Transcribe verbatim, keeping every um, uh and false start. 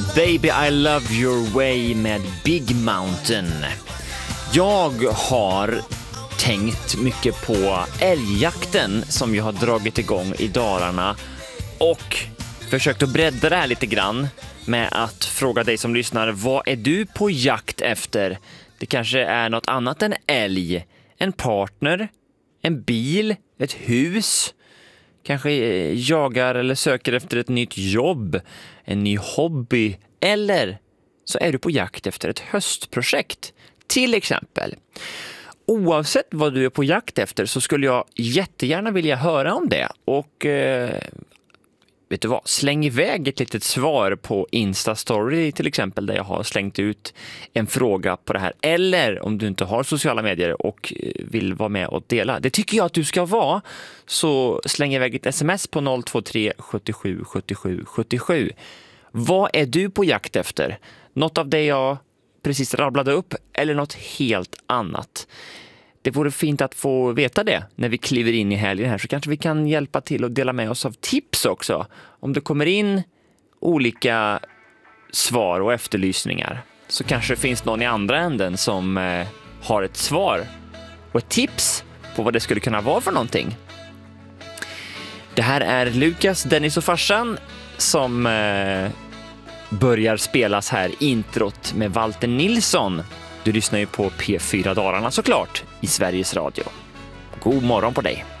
Baby I Love Your Way med Big Mountain. Jag har tänkt mycket på älgjakten som jag har dragit igång i Dalarna och försökt att bredda det här lite grann med att fråga dig som lyssnar, vad är du på jakt efter? Det kanske är något annat än älg, en partner, en bil, ett hus. Kanske jagar eller söker efter ett nytt jobb, en ny hobby, eller så är du på jakt efter ett höstprojekt, till exempel. Oavsett vad du är på jakt efter så skulle jag jättegärna vilja höra om det. Och eh, vet du vad, släng iväg ett litet svar på Insta-story till exempel, där jag har slängt ut en fråga på det här. Eller om du inte har sociala medier och vill vara med och dela. Det tycker jag att du ska vara. Så släng iväg ett sms på noll två tre sjuttiosju sjuttiosju sjuttiosju. Vad är du på jakt efter? Något av det jag precis rabblade upp eller något helt annat? Det vore fint att få veta det när vi kliver in i helgen här, så kanske vi kan hjälpa till och dela med oss av tips också. Om det kommer in olika svar och efterlysningar så kanske det finns någon i andra änden som eh, har ett svar och ett tips på vad det skulle kunna vara för någonting. Det här är Lukas, Dennis och farsan som eh, börjar spelas här, introt med Walter Nilsson. Du lyssnar ju på P fyra Dalarna såklart i Sveriges Radio. God morgon på dig.